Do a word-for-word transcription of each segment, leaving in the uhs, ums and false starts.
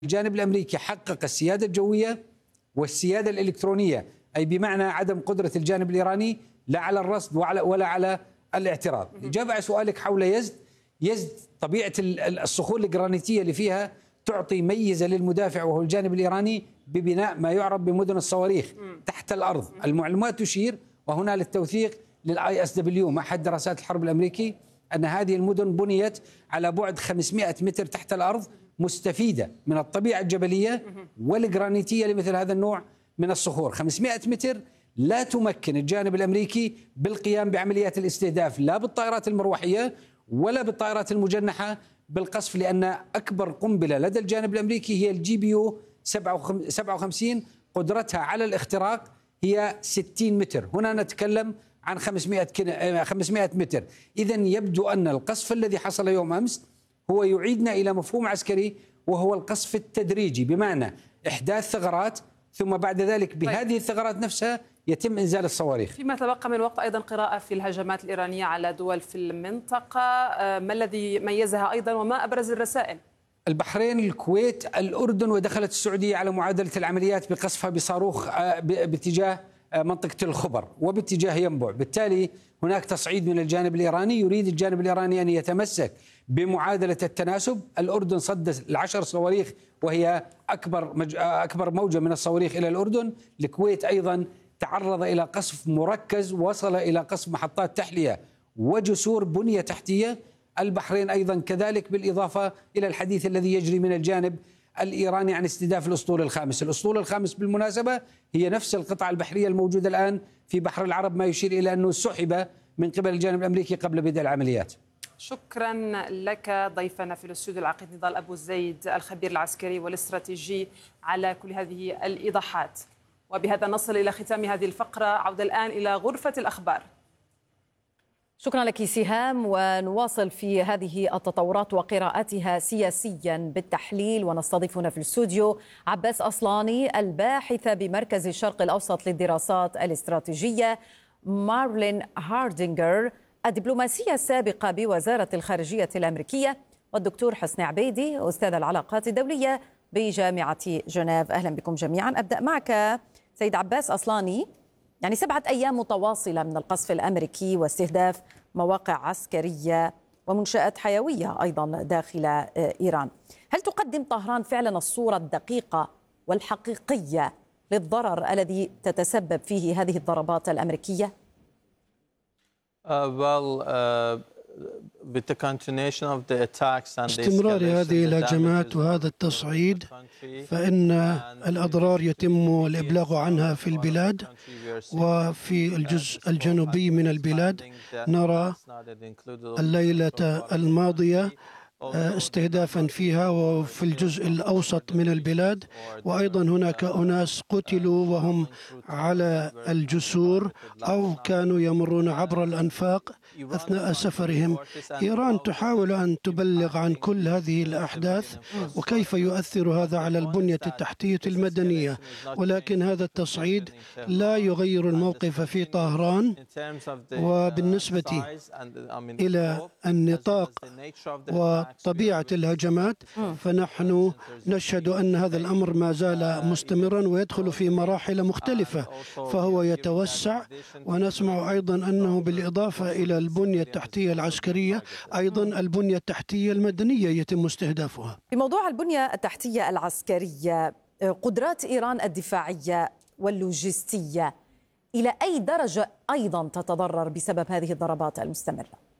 الجانب الأمريكي حقق السيادة الجوية والسيادة الإلكترونية، أي بمعنى عدم قدرة الجانب الإيراني لا على الرصد ولا على الاعتراض. الإجابة على سؤالك حول يزد، يزد طبيعة الصخور الجرانيتية اللي فيها تعطي ميزة للمدافع وهو الجانب الإيراني ببناء ما يعرف بمدن الصواريخ تحت الأرض. المعلومات تشير، وهنا للتوثيق للآي اس دبليو معهد دراسات الحرب الأمريكي، أن هذه المدن بنيت على بعد خمسمائة متر تحت الأرض، مستفيدة من الطبيعة الجبلية والجرانيتية لمثل هذا النوع من الصخور. خمسمائة متر لا تمكن الجانب الأمريكي بالقيام بعمليات الاستهداف لا بالطائرات المروحية ولا بالطائرات المجنحة بالقصف، لأن أكبر قنبلة لدى الجانب الأمريكي هي الجي بي يو سبعة وخمسين، قدرتها على الاختراق هي ستين متر. هنا نتكلم عن خمسمائة متر. إذن يبدو أن القصف الذي حصل يوم أمس هو يعيدنا إلى مفهوم عسكري، وهو القصف التدريجي، بمعنى إحداث ثغرات ثم بعد ذلك بهذه الثغرات نفسها يتم إنزال الصواريخ. فيما تبقى من وقت، أيضا قراءة في الهجمات الإيرانية على دول في المنطقة، ما الذي ميزها أيضا وما أبرز الرسائل؟ البحرين، الكويت، الأردن، ودخلت السعودية على معادلة العمليات بقصفها بصاروخ باتجاه منطقة الخبر وباتجاه ينبع. بالتالي هناك تصعيد من الجانب الإيراني، يريد الجانب الإيراني أن يتمسك بمعادلة التناسب. الأردن صد العشر صواريخ وهي أكبر مج... أكبر موجة من الصواريخ إلى الأردن. الكويت أيضا تعرض إلى قصف مركز، وصل إلى قصف محطات تحلية وجسور بنية تحتية. البحرين أيضا كذلك، بالإضافة إلى الحديث الذي يجري من الجانب الإيراني عن استهداف الأسطول الخامس. الأسطول الخامس بالمناسبة هي نفس القطعة البحرية الموجودة الآن في بحر العرب، ما يشير إلى أنه سحب من قبل الجانب الأمريكي قبل بدء العمليات. شكرا لك ضيفنا في الاستوديو العقيد نضال أبو زيد، الخبير العسكري والاستراتيجي، على كل هذه الإيضاحات. وبهذا نصل إلى ختام هذه الفقرة. عودة الآن إلى غرفة الأخبار. شكرا لك سهام، ونواصل في هذه التطورات وقراءتها سياسيا بالتحليل، ونستضيفنا في الاستوديو عباس أصلاني، الباحث بمركز الشرق الأوسط للدراسات الاستراتيجية، مارلين هاردينجر، الدبلوماسية السابقة بوزارة الخارجية الأمريكية، والدكتور حسني عبيدي، أستاذ العلاقات الدولية بجامعة جنيف. أهلا بكم جميعا. أبدأ معك سيد عباس أصلاني. يعني سبعة أيام متواصلة من القصف الأمريكي واستهداف مواقع عسكرية ومنشآت حيوية أيضا داخل إيران. هل تقدم طهران فعلا الصورة الدقيقة والحقيقية للضرر الذي تتسبب فيه هذه الضربات الأمريكية؟ Uh, well, uh... باستمرار هذه الهجمات وهذا التصعيد، فإن الأضرار يتم الإبلاغ عنها في البلاد، وفي الجزء الجنوبي من البلاد نرى الليلة الماضية استهدافا فيها، وفي الجزء الأوسط من البلاد، وأيضا هناك أناس قتلوا وهم على الجسور أو كانوا يمرون عبر الأنفاق أثناء سفرهم. إيران تحاول أن تبلغ عن كل هذه الأحداث وكيف يؤثر هذا على البنية التحتية المدنية، ولكن هذا التصعيد لا يغير الموقف في طهران. وبالنسبة إلى النطاق وطبيعة الهجمات، فنحن نشهد أن هذا الأمر ما زال مستمرا ويدخل في مراحل مختلفة، فهو يتوسع. ونسمع أيضا أنه بالإضافة إلى البنية التحتية العسكرية، أيضا البنية التحتية المدنية يتم استهدافها. في موضوع البنية التحتية العسكرية، قدرات إيران الدفاعية واللوجستية إلى أي درجة أيضا تتضرر بسبب هذه الضربات المستمرة؟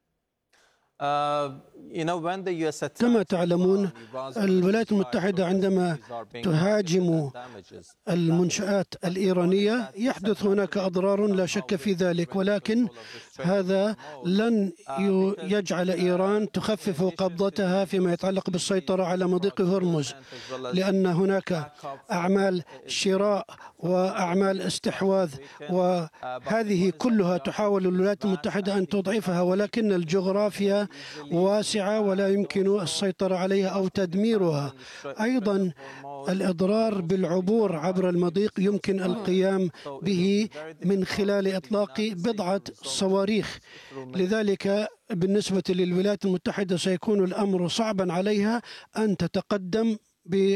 كما تعلمون، الولايات المتحدة عندما تهاجم المنشآت الإيرانية يحدث هناك أضرار لا شك في ذلك، ولكن هذا لن يجعل إيران تخفف قبضتها فيما يتعلق بالسيطرة على مضيق هرمز، لأن هناك أعمال شراء وأعمال استحواذ، وهذه كلها تحاول الولايات المتحدة أن تضعفها، ولكن الجغرافيا واسعة ولا يمكن السيطرة عليها أو تدميرها. أيضا الإضرار بالعبور عبر المضيق يمكن القيام به من خلال إطلاق بضعة صواريخ. لذلك بالنسبة للولايات المتحدة سيكون الأمر صعبا عليها أن تتقدم ب